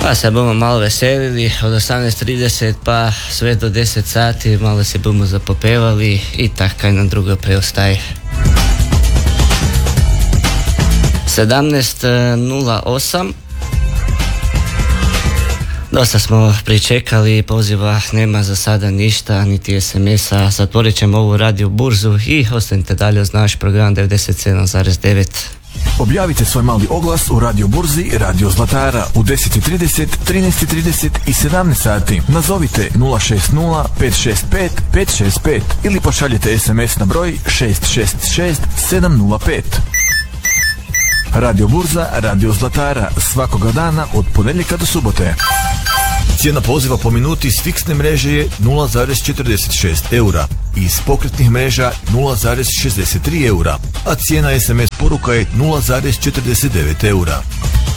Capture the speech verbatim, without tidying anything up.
Pa se bomo malo veselili od osamnaest trideset pa sve do deset sati, malo se bomo zapopevali i tak kaj nam drugo preostaje. sedamnaest nula osam. Dosta smo pričekali, poziva nema za sada ništa, niti es em es-a. Zatvorit ćemo ovu radio burzu i ostanite dalje uz naš program devedeset sedam zarez devet. Objavite svoj mali oglas u Radio Burzi Radio Zlatara u deset i trideset, trinaest i trideset i sedamnaest sati. Nazovite nula šest nula pet šest pet pet šest pet ili pošaljite es em es na broj šest šest šest sedam nula pet. Radio Burza Radio Zlatara svakoga dana od ponedjeljka do subote. Cijena poziva po minuti s fiksne mreže je nula zarez četrdeset šest eura i iz pokretnih mreža nula zarez šezdeset tri eura, a cijena es em es poruka je nula zarez četrdeset devet eura.